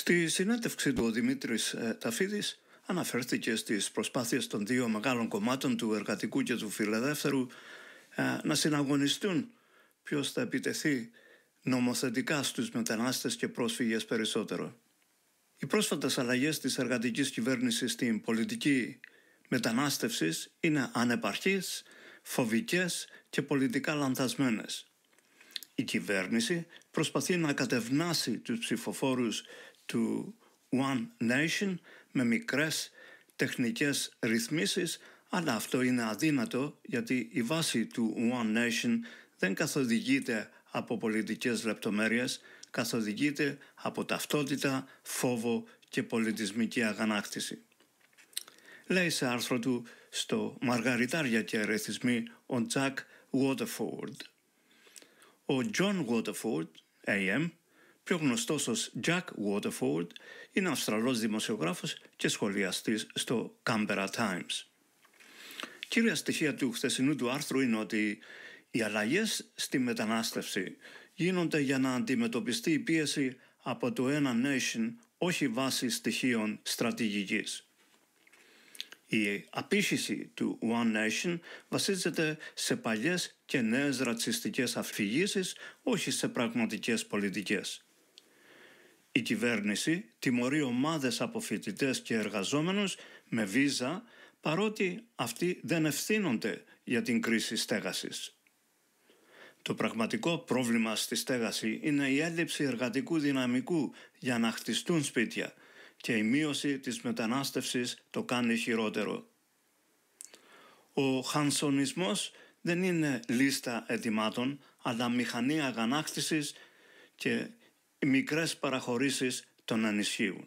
Στη συνέντευξη του ο Δημήτρης Ταφίδης αναφέρθηκε στις προσπάθειες των δύο μεγάλων κομμάτων, του Εργατικού και του Φιλελεύθερου, να συναγωνιστούν ποιος θα επιτεθεί νομοθετικά στους μετανάστες και πρόσφυγες περισσότερο. Οι πρόσφατες αλλαγές της εργατικής κυβέρνησης στην πολιτική μετανάστευσης είναι ανεπαρκείς, φοβικές και πολιτικά λανθασμένες. Η κυβέρνηση προσπαθεί να κατευνάσει τους ψηφοφόρους του One Nation με μικρές τεχνικές ρυθμίσεις, αλλά αυτό είναι αδύνατο γιατί η βάση του One Nation δεν καθοδηγείται από πολιτικές λεπτομέρειες, καθοδηγείται από ταυτότητα, φόβο και πολιτισμική αγανάκτηση. Λέει σε άρθρο του στο «Μαργαριτάρια και ερεθισμοί» ο Jack Waterford. Ο John Waterford, AM, πιο γνωστός ως Jack Waterford, είναι Αυστραλός δημοσιογράφος και σχολιαστής στο Canberra Times. Κύρια στοιχεία του χθεσινού του άρθρου είναι ότι οι αλλαγές στη μετανάστευση γίνονται για να αντιμετωπιστεί η πίεση από το One Nation, όχι βάσει στοιχείων στρατηγικής. Η απήχηση του One Nation βασίζεται σε παλιές και νέες ρατσιστικές αφηγήσεις, όχι σε πραγματικές πολιτικές. Η κυβέρνηση τιμωρεί ομάδες από φοιτητές και εργαζόμενους με βίζα, παρότι αυτοί δεν ευθύνονται για την κρίση στέγασης. Το πραγματικό πρόβλημα στη στέγαση είναι η έλλειψη εργατικού δυναμικού για να χτιστούν σπίτια και η μείωση της μετανάστευσης το κάνει χειρότερο. Ο χανσονισμός δεν είναι λίστα ετοιμάτων, αλλά μηχανή αγανάκτησης και οι μικρές παραχωρήσεις τον ενισχύουν.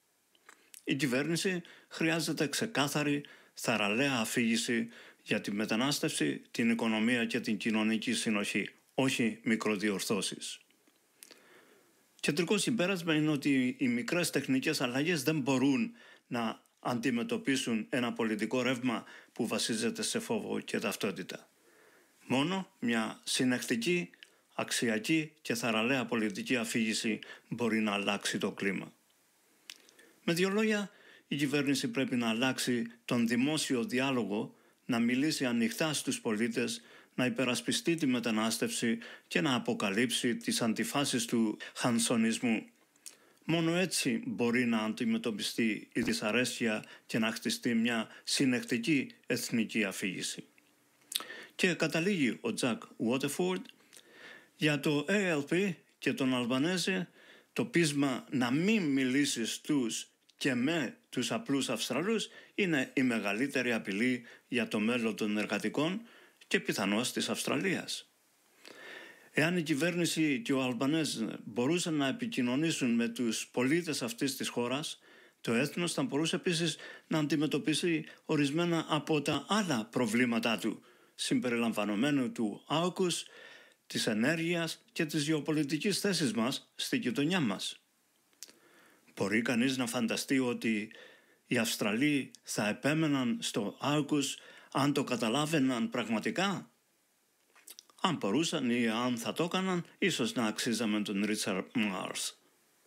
Η κυβέρνηση χρειάζεται ξεκάθαρη, θαραλέα αφήγηση για τη μετανάστευση, την οικονομία και την κοινωνική συνοχή, όχι μικροδιορθώσεις. Κεντρικό συμπέρασμα είναι ότι οι μικρές τεχνικές αλλαγές δεν μπορούν να αντιμετωπίσουν ένα πολιτικό ρεύμα που βασίζεται σε φόβο και ταυτότητα. Μόνο μια συνεχτική, αξιακή και θαραλέα πολιτική αφήγηση μπορεί να αλλάξει το κλίμα. Με δύο λόγια, η κυβέρνηση πρέπει να αλλάξει τον δημόσιο διάλογο, να μιλήσει ανοιχτά στους πολίτες, να υπερασπιστεί τη μετανάστευση και να αποκαλύψει τις αντιφάσεις του χανσονισμού. Μόνο έτσι μπορεί να αντιμετωπιστεί η δυσαρέσκεια και να χτιστεί μια συνεχτική εθνική αφήγηση. Και καταλήγει ο Jack Waterford: για το ALP και τον Αλμπανέζη το πείσμα να μην μιλήσει στους και με τους απλούς Αυστραλούς είναι η μεγαλύτερη απειλή για το μέλλον των εργατικών και πιθανώς της Αυστραλίας. Εάν η κυβέρνηση και ο Αλμπανέζ μπορούσαν να επικοινωνήσουν με τους πολίτες αυτής της χώρας, το έθνος θα μπορούσε επίσης να αντιμετωπίσει ορισμένα από τα άλλα προβλήματά του, συμπεριλαμβανομένου του άοκους, της ενέργειας και της γεωπολιτικής θέσης μας στη γειτονιά μας. Μπορεί κανείς να φανταστεί ότι οι Αυστραλοί θα επέμεναν στο άοκους αν το καταλάβαιναν πραγματικά? Αν μπορούσαν ή αν θα το έκαναν, ίσως να αξίζαμε τον Ρίτσαρντ Μάρς.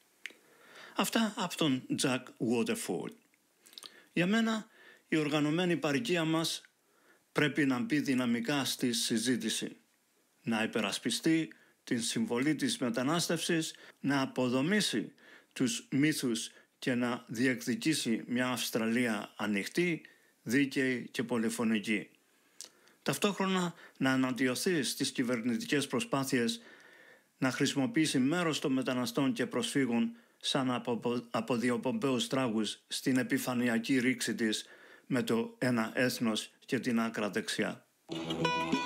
Αυτά από τον Jack Waterford. Για μένα, η οργανωμένη παροικία μας πρέπει να μπει δυναμικά στη συζήτηση, να υπερασπιστεί την συμβολή της μετανάστευσης, να αποδομήσει τους μύθους και να διεκδικήσει μια Αυστραλία ανοιχτή, δίκαιη και πολυφωνική. Ταυτόχρονα να αναντιωθεί στις κυβερνητικές προσπάθειες να χρησιμοποιήσει μέρος των μεταναστών και προσφύγων σαν αποδιοπομπαίους τράγους στην επιφανειακή ρήξη της με το ένα έθνος και την άκρα δεξιά.